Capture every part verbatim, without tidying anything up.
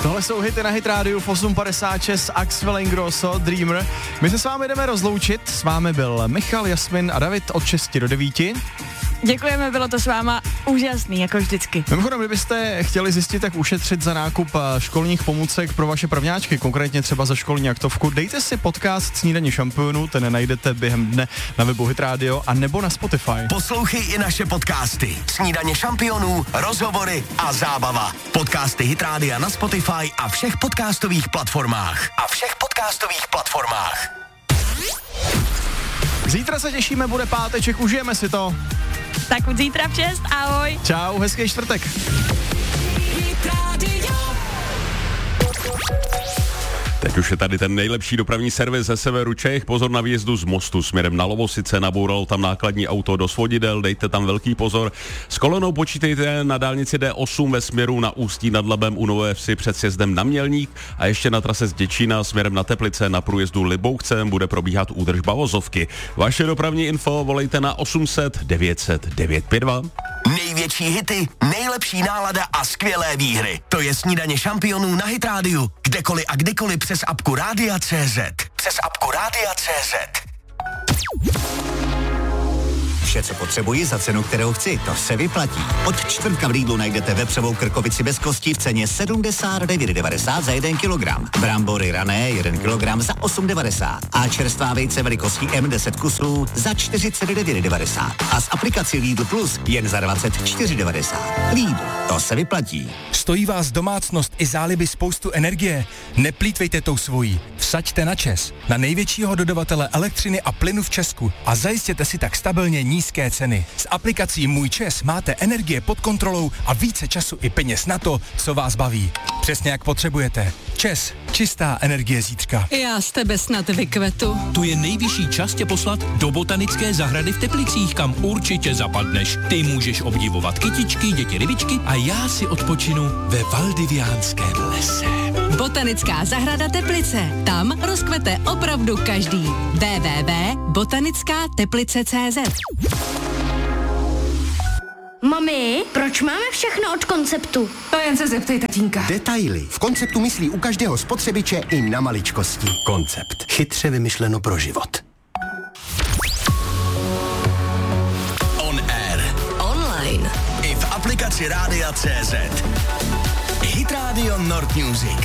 Tohle jsou hity na Hit rádiu v osm padesát šest, Axel Ingrosso, Dreamer. My se s vámi jdeme rozloučit, s vámi byl Michal, Jasmin a David od šesti do devíti. Děkujeme, bylo to s váma úžasný, jako vždycky. Mimochodem, kdybyste chtěli zjistit, jak ušetřit za nákup školních pomůcek pro vaše prvňáčky, konkrétně třeba za školní aktovku, dejte si podcast Snídaně šampionů, ten najdete během dne na webu Hit Radio a nebo na Spotify. Poslouchej i naše podcasty. Snídaně šampionů, rozhovory a zábava. Podcasty Hit Rádia na Spotify a všech podcastových platformách. A všech podcastových platformách. Zítra se těšíme, bude páteček, užijeme si to. Tak od zítra v šest, ahoj. Čau, hezký čtvrtek. Teď už je tady ten nejlepší dopravní servis ze severu Čech. Pozor na výjezdu z mostu směrem na Lovosice, nabouralo tam nákladní auto do svodidel, dejte tam velký pozor. S kolonou počítejte na dálnici D osm ve směru na Ústí nad Labem u Nové Vsi před sjezdem na Mělník a ještě na trase z Děčína směrem na Teplice na průjezdu Liboukcem bude probíhat údržba vozovky. Vaše dopravní info volejte na osm set devět set devět pět dva. Největší hity, nejlepší nálada a skvělé výhry. To je Snídaně šampionů na Hit Rádiu. Kdekoliv a kdykoliv přes apku Rádia tečka cé zet. Přes apku Rádia tečka cé zet. Vše, co potřebuji za cenu, kterou chci, to se vyplatí. Od čtvrtka v Lidlu najdete vepřovou krkovici bez kostí v ceně sedmdesát devět devadesát za jeden kilogram. Brambory rané jeden kilogram za osm devadesát. A čerstvá vejce velikostí M deset kusů za čtyřicet devět devadesát. A s aplikací Lidl Plus jen za dvacet čtyři devadesát. Lidl, to se vyplatí. Stojí vás domácnost i záliby spoustu energie? Neplýtvejte tou svojí. Vsaďte na ČEZ, na největšího dodavatele elektřiny a plynu v Česku a zajistěte si tak stabilně nízké ceny. S aplikací Můj ČEZ máte energie pod kontrolou a více času i peněz na to, co vás baví. Přesně jak potřebujete. ČEZ, čistá energie zítřka. Já z tebe snad vykvetu. Tu je nejvyšší čas tě poslat do botanické zahrady v Teplicích, kam určitě zapadneš. Ty můžeš obdivovat kytičky, děti rybičky a já si odpočinu ve Valdiviánském lese. Botanická zahrada Teplice. Tam rozkvete opravdu každý. w w w tečka botanická teplice tečka cé zet. Mami, proč máme všechno od Konceptu? To jen se zeptej tatínka. Detaily. V Konceptu myslí u každého spotřebiče i na maličkosti. Koncept. Chytře vymyšleno pro život. On air. Online. I v aplikaci Rádia tečka cé zet. Hit Radio Nord Music.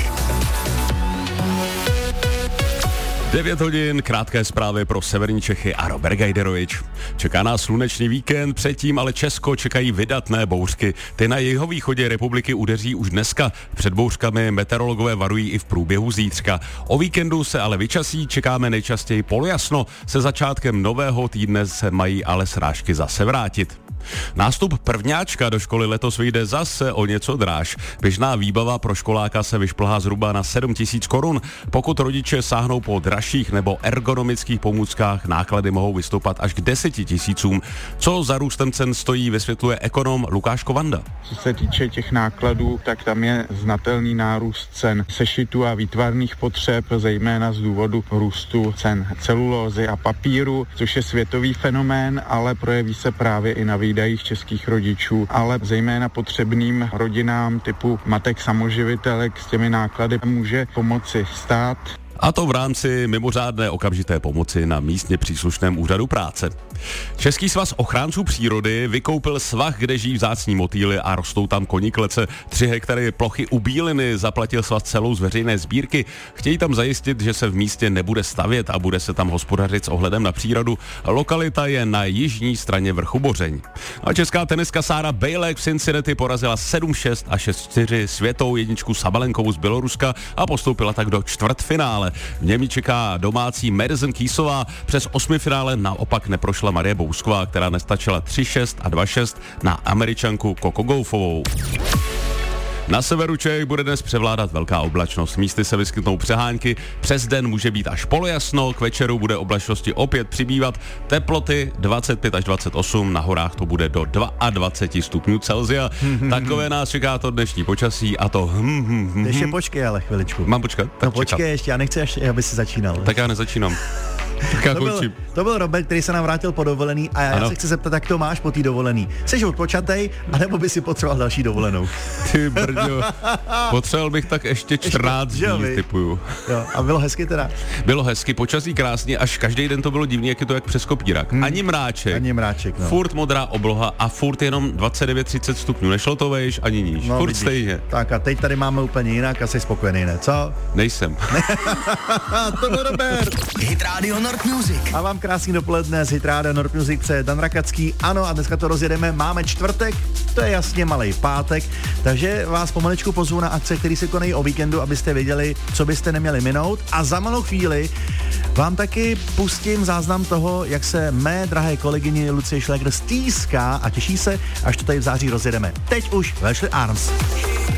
devět hodin, krátké zprávy pro severní Čechy a Robert Gajderovič. Čeká nás slunečný víkend, předtím ale Česko čekají vydatné bouřky. Ty na jihovýchodě republiky udeří už dneska. Před bouřkami meteorologové varují i v průběhu zítřka. O víkendu se ale vyčasí, čekáme nejčastěji polojasno. Se začátkem nového týdne se mají ale srážky zase vrátit. Nástup prvňáčka do školy letos vyjde zase o něco dráž. Běžná výbava pro školáka se vyšplhá zhruba na sedm tisíc korun. Pokud rodiče sáhnou po dražších nebo ergonomických pomůckách, náklady mohou vystoupat až k deseti tisícům. Co za růstem cen stojí, vysvětluje ekonom Lukáš Kovanda. Co se týče těch nákladů, tak tam je znatelný nárůst cen sešitů a výtvarných potřeb, zejména z důvodu růstu cen celulózy a papíru, což je světový fenomén, ale projeví se právě i na výdajích českých rodičů, ale zejména potřebným rodinám typu matek samoživitelek s těmi náklady může pomoci stát. A to v rámci mimořádné okamžité pomoci na místně příslušném úřadu práce. Český svaz ochránců přírody vykoupil svah, kde žijí vzácní motýly a rostou tam koniklece. Tři hektary plochy u Bíliny zaplatil svaz celou z veřejné sbírky. Chtějí tam zajistit, že se v místě nebude stavět a bude se tam hospodařit s ohledem na přírodu. Lokalita je na jižní straně vrchu Bořeň. A česká teniska Sára Bejlek v Cincinnati porazila sedm šest a šest čtyři světovou jedničku Sabalenkovou z Běloruska a postoupila tak do čtvrtfinále. V něm čeká domácí Madison Keysová, přes osmifinále naopak neprošla Marie Bousková, která nestačila tři šest a dva šest na Američanku Coco Gauffovou. Na severu Čech bude dnes převládat velká oblačnost. Místy se vyskytnou přehánky, přes den může být až polojasno, k večeru bude oblačnosti opět přibývat, teploty dvacet pět až dvacet osm, na horách to bude do dvacet dva stupňů Celsia. Takové nás čeká to dnešní počasí a to hm, hm, hm. Ještě počkej ale chviličku. Mám počkat? Tak no počkej čekám. ještě, já nechci, až, aby si začínal. Tak já nezačínám. To byl, to byl Robert, který se nám vrátil po dovolený a já, já se chci zeptat, jak to máš po té dovolený. Jsi odpočatej, anebo by si potřeboval další dovolenou? Ty brďo, potřeboval bych tak ještě čtrnáct dní, typuju. Jo, a bylo hezky teda? Bylo hezky, počasí krásně, až každý den to bylo divný, jak je to jak přes kopírak. Hmm. Ani mráček, ani mráček, no. Furt modrá obloha a furt jenom dvacet devět třicet stupňů. Nešlo to vejš ani níž, no, furt vidíš. Stejně. Tak a teď tady máme úplně jinak a jsi spokojený, ne? Co? Nejsem. To byl Robert. Hit Radio Nord Music. A vám krásný dopoledne z Hit Radio Nord Music přeje Dan Rakacký. Ano, a dneska to rozjedeme. Máme čtvrtek, to je jasně malej pátek, takže vás pomalečku pozvu na akce, které se konají o víkendu, abyste věděli, co byste neměli minout. A za malou chvíli vám taky pustím záznam toho, jak se mé drahé kolegyni Lucie Šlegr stýská a těší se, až to tady v září rozjedeme. Teď už Ashley Arms.